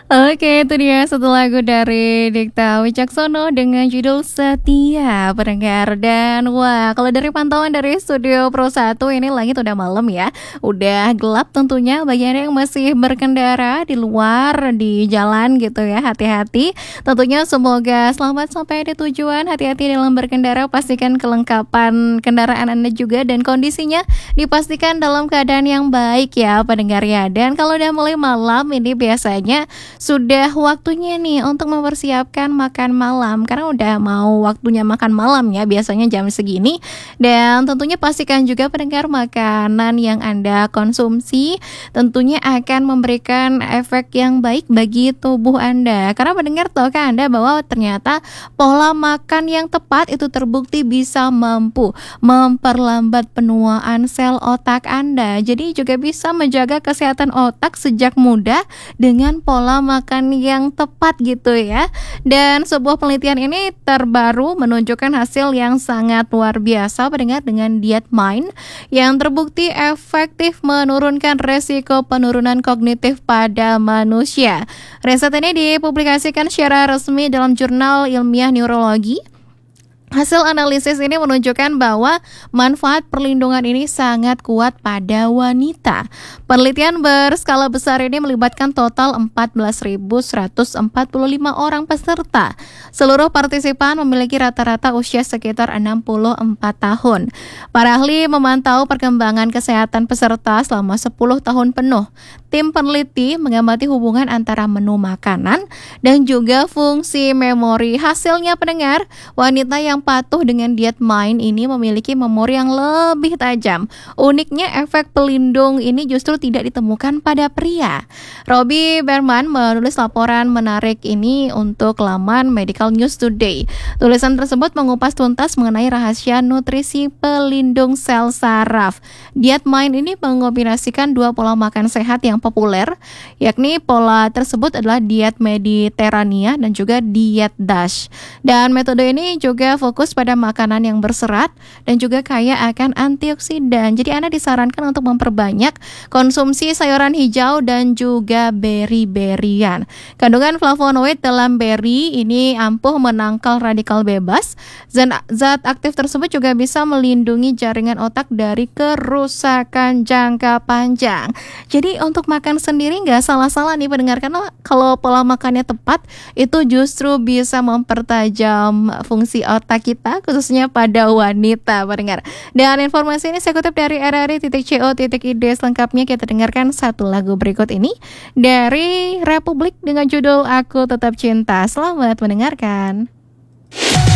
Oke, itu dia satu lagu dari Dikta Wicaksono dengan judul Setia pendengar. Dan wah, kalau dari pantauan dari studio Pro 1 ini langit udah malam ya. Udah gelap tentunya bagi Anda yang masih berkendara di luar, di jalan gitu ya. Hati-hati. Tentunya semoga selamat sampai di tujuan. Hati-hati dalam berkendara, pastikan kelengkapan kendaraan Anda juga dan kondisinya dipastikan dalam keadaan yang baik ya pendengar ya. Dan kalau udah mulai malam ini biasanya sudah waktunya nih untuk mempersiapkan makan malam karena udah mau waktunya makan malam ya biasanya jam segini. Dan tentunya pastikan juga pendengar makanan yang Anda konsumsi tentunya akan memberikan efek yang baik bagi tubuh Anda. Karena pendengar tahukah Anda bahwa ternyata pola makan yang tepat itu terbukti bisa mampu memperlambat penuaan sel otak Anda. Jadi juga bisa menjaga kesehatan otak sejak muda dengan pola makan yang tepat gitu ya. Dan sebuah penelitian ini terbaru menunjukkan hasil yang sangat luar biasa pendengar dengan diet Mind yang terbukti efektif menurunkan resiko penurunan kognitif pada manusia. Riset ini dipublikasikan secara resmi dalam jurnal ilmiah neurologi. Hasil analisis ini menunjukkan bahwa manfaat perlindungan ini sangat kuat pada wanita. Penelitian berskala besar ini melibatkan total 14.145 orang peserta. Seluruh partisipan memiliki rata-rata usia sekitar 64 tahun. Para ahli memantau perkembangan kesehatan peserta selama 10 tahun penuh. Tim peneliti mengamati hubungan antara menu makanan dan juga fungsi memori. Hasilnya pendengar, wanita yang patuh dengan diet Mind ini memiliki memori yang lebih tajam. Uniknya efek pelindung ini justru tidak ditemukan pada pria. Robbie Berman menulis laporan menarik ini untuk laman Medical News Today. Tulisan tersebut mengupas tuntas mengenai rahasia nutrisi pelindung sel saraf. Diet Mind ini mengombinasikan dua pola makan sehat yang populer, yakni pola tersebut adalah diet Mediterania dan juga diet DASH. Dan metode ini juga fokus pada makanan yang berserat dan juga kaya akan antioksidan. Jadi Anda disarankan untuk memperbanyak konsumsi sayuran hijau dan juga beri-berian. Kandungan flavonoid dalam beri ini ampuh menangkal radikal bebas. Zat aktif tersebut juga bisa melindungi jaringan otak dari kerusakan jangka panjang. Jadi untuk makan sendiri nggak salah-salah nih pendengar, karena kalau pola makannya tepat itu justru bisa mempertajam fungsi otak kita khususnya pada wanita pendengar. Dan informasi ini saya kutip dari rri.co.id. Selengkapnya kita dengarkan satu lagu berikut ini dari Republik dengan judul Aku Tetap Cinta. Selamat mendengarkan.